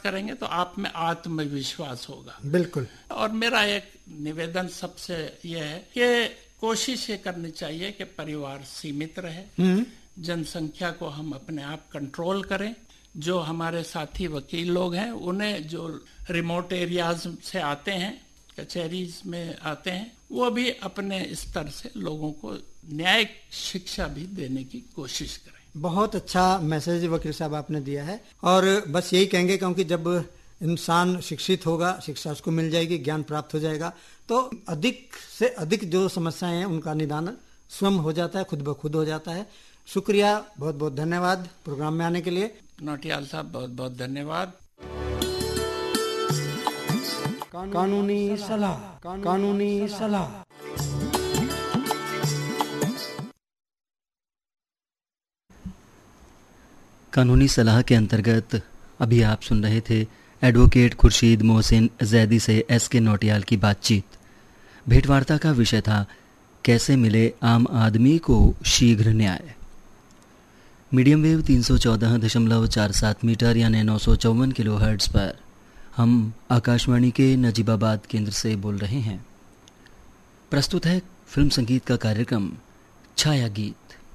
करेंगे तो आप में आत्मविश्वास होगा। बिल्कुल। और मेरा एक निवेदन सबसे यह है कि कोशिश ये करनी चाहिए कि परिवार सीमित रहे, जनसंख्या को हम अपने आप कंट्रोल करें। जो हमारे साथी वकील लोग हैं उन्हें जो रिमोट एरियाज से आते हैं, कचहरीज में आते हैं, वो भी अपने स्तर से लोगों को न्यायिक शिक्षा भी देने की कोशिश करें। बहुत अच्छा मैसेज वकील साहब आपने दिया है। और बस यही कहेंगे, क्योंकि जब इंसान शिक्षित होगा, शिक्षा उसको मिल जाएगी, ज्ञान प्राप्त हो जाएगा, तो अधिक से अधिक जो समस्याएं हैं उनका निदान स्वयं हो जाता है, खुद ब खुद हो जाता है। शुक्रिया, बहुत बहुत धन्यवाद प्रोग्राम में आने के लिए। नौटियाल साहब बहुत बहुत धन्यवाद। कानूनी सलाह, कानूनी सलाह। कानूनी सलाह के अंतर्गत अभी आप सुन रहे थे एडवोकेट खुर्शीद मोहसिन जैदी से एस.के. नौटियाल की बातचीत। भेंटवार्ता का विषय था कैसे मिले आम आदमी को शीघ्र न्याय। मीडियम वेव 314.47 मीटर यानी 954 किलोहर्ट्ज़ पर हम आकाशवाणी के नजीबाबाद केंद्र से बोल रहे हैं। प्रस्तुत है फिल्म संगीत का कार्यक्रम छाया गीत।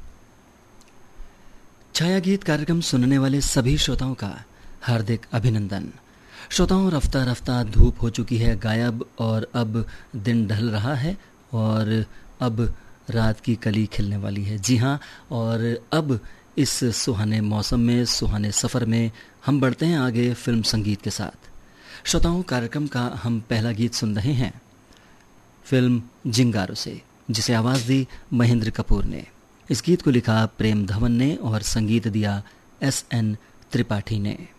छाया गीत कार्यक्रम सुनने वाले सभी श्रोताओं का हार्दिक अभिनंदन। श्रोताओं, रफ्ता रफ्ता धूप हो चुकी है गायब और अब दिन ढल रहा है और अब रात की कली खिलने वाली है। जी हाँ, और अब इस सुहाने मौसम में, सुहाने सफ़र में हम बढ़ते हैं आगे फिल्म संगीत के साथ। श्रोताओं, कार्यक्रम का हम पहला गीत सुन रहे हैं फिल्म जिंगारो से, जिसे आवाज़ दी महेंद्र कपूर ने। इस गीत को लिखा प्रेम धवन ने और संगीत दिया S.N. त्रिपाठी ने।